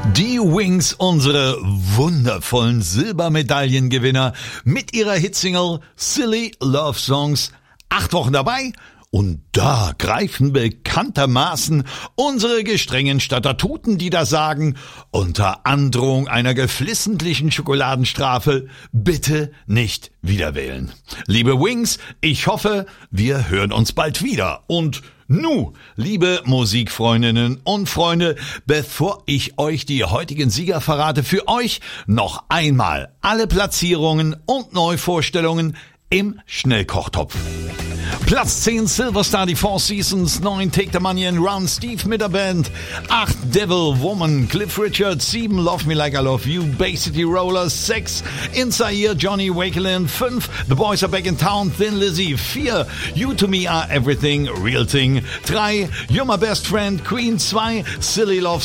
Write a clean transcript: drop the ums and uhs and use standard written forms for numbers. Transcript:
Die Wings, unsere wundervollen Silbermedaillengewinner mit ihrer Hitsingle Silly Love Songs. 8 Wochen dabei und da greifen bekanntermaßen unsere gestrengen Statuten, die da sagen, unter Androhung einer geflissentlichen Schokoladenstrafe bitte nicht wiederwählen. Liebe Wings, ich hoffe, wir hören uns bald wieder und liebe Musikfreundinnen und Freunde, bevor ich euch die heutigen Sieger verrate, für euch noch einmal alle Platzierungen und Neuvorstellungen im Schnellkochtopf. Platz 10 Silverstar, die Four Seasons. 9 Take the Money and Run, Steve mit der Band. 8 Devil Woman, Cliff Richard. 7 Love Me Like I Love You, Bay City Rollers. 6 Inside Johnny Wakeland. 5 The Boys Are Back in Town, Thin Lizzy. 4 You To Me Are Everything, Real Thing. 3 You're My Best Friend, Queen. 2 Silly Love